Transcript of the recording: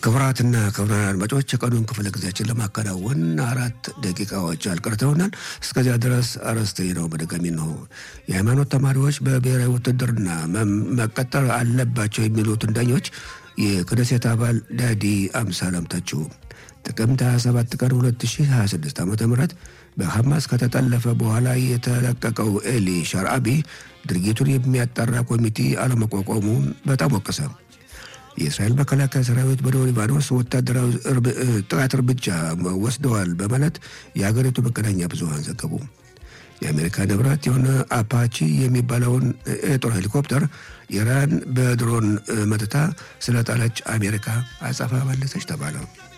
ክብራትና ክብራን አድማጮች የቀኑን ክፍለ ጊዜያችን ለማከናወን 4 ደቂቃዎች አልቀርተውናል። እስከዚያ ድረስ አርዕስተ ዜናው በድጋሚ ነው። የሃይማኖት ተማሪዎች በብሔራዊ ውትድርና መቀጠር አለባቸው የሚሉትን ዳኞች የክነሴት አባል ዳዲ አምሳላም ተቹ። ጥቅምት 27 ቀን 2026 ዓ.ም በሐማስ ከተጠለፈ በኋላ የተለቀቀው ኤሊ ሻርአቢ ድርጊቱን የሚያጣራ ኮሚቴ አለመቋቋሙን በጣም ወቀሰ። የእስራኤል መከላከያ ሰራዊት በደቡብ ሊባኖስ ወታደራዊ ጥቃት እርምጃ ወስደዋል በማለት የሀገሪቱ መገናኛ ብዙሃን ዘገቡ። የአሜሪካ ንብረት የሆነ አፓቺ የሚባለውን የጦር ሄሊኮፕተር ኢራን በድሮን መትታ ስለጣለች አሜሪካ አጸፋ መለሰች ተባለ።